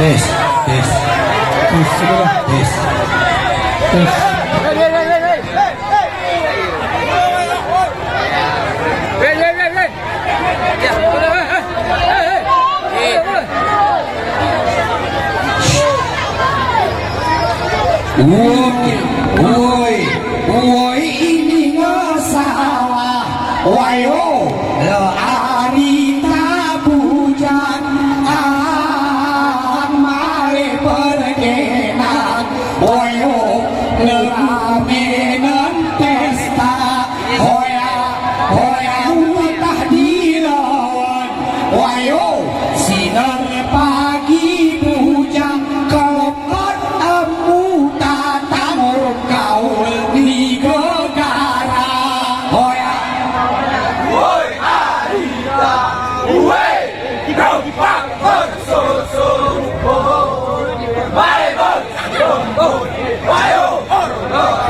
Tes, tes, tes, tes. Woi, woi ini ngesalah. Wayo, lo anita pujan mare perkenan. Wayo, ngeramenan pesta. Hoya, hoya utah dilawan. Wayo, sinar pagi bujang kelompok emu tatang kau di gegara. Hoya, Woi Arita, woi kau pak bersusu, mari berjumpa, ayo orang